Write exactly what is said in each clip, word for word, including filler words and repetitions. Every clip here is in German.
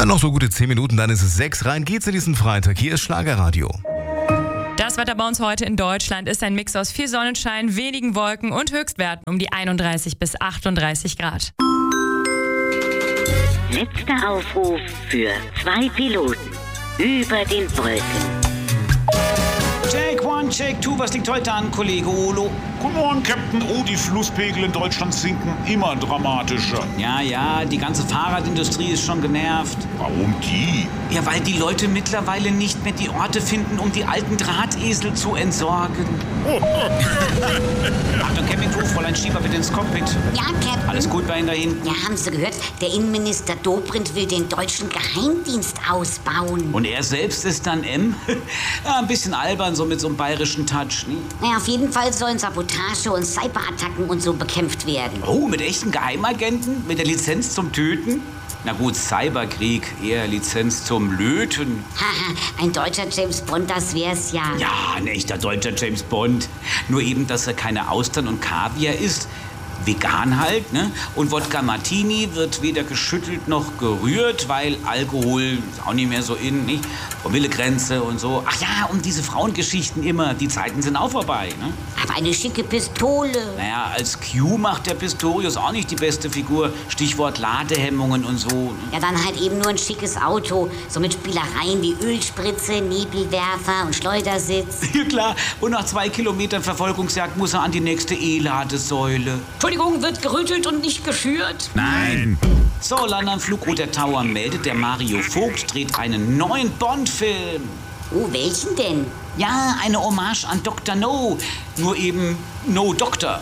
Ja, noch so gute zehn Minuten, dann ist es sechs. Rein geht's in diesen Freitag. Hier ist Schlagerradio. Das Wetter bei uns heute in Deutschland ist ein Mix aus viel Sonnenschein, wenigen Wolken und Höchstwerten um die einunddreißig bis achtunddreißig Grad. Letzter Aufruf für zwei Piloten über den Wolken. Take one, take two, was liegt heute an, Kollege Olo? Guten Morgen, Captain. Oh, die Flusspegel in Deutschland sinken immer dramatischer. Ja, ja, die ganze Fahrradindustrie ist schon genervt. Warum die? Ja, weil die Leute mittlerweile nicht mehr die Orte finden, um die alten Drahtesel zu entsorgen. Achtung, Campingcrew, Fräulein Schieber bitte ins Cockpit. Ja, Captain. Alles gut bei Ihnen da hinten? Ja, haben Sie gehört? Der Innenminister Dobrindt will den deutschen Geheimdienst ausbauen. Und er selbst ist dann M? Ja, ein bisschen albern, so mit so einem bayerischen Touch, ne? Ja, auf jeden Fall sollen Sabotage und Cyberattacken und so bekämpft werden. Oh, mit echten Geheimagenten? Mit der Lizenz zum Töten? Na gut, Cyberkrieg, eher Lizenz zum Löten. Haha, ein deutscher James Bond, das wär's ja. Ja, ein echter deutscher James Bond. Nur eben, dass er keine Austern und Kaviar isst. Vegan halt, ne? Und Wodka Martini wird weder geschüttelt noch gerührt, weil Alkohol ist auch nicht mehr so in, nicht? Promillegrenze und so. Ach ja, und diese Frauengeschichten immer, die Zeiten sind auch vorbei, ne? Aber eine schicke Pistole. Naja, als Q macht der Pistorius auch nicht die beste Figur. Stichwort Ladehemmungen und so. Ne? Ja, dann halt eben nur ein schickes Auto. So mit Spielereien wie Ölspritze, Nebelwerfer und Schleudersitz. Ja klar, und nach zwei Kilometern Verfolgungsjagd muss er an die nächste E-Ladesäule. Entschuldigung, wird gerüttelt und nicht geschürt? Nein. So, London Flugroute Tower meldet, der Mario Vogt dreht einen neuen Bond-Film. Oh, welchen denn? Ja, eine Hommage an Doktor No. Nur eben No Doctor.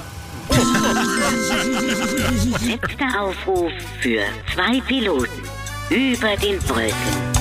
Letzter Aufruf für zwei Piloten über den Wolken.